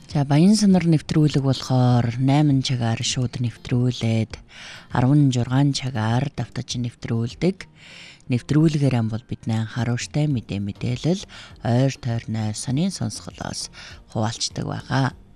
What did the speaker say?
За баян санар нэвтрүүлэг болохоор 8 цагаар шууд нэвтрүүлээд 16 цагаар давтаж нэвтрүүлдэг. Нэвтрүүлгээр ам бол бидний анхааруулжтай мэдээлэл ойр тойрны сонин сонсголоос хуваалцдаг байгаа.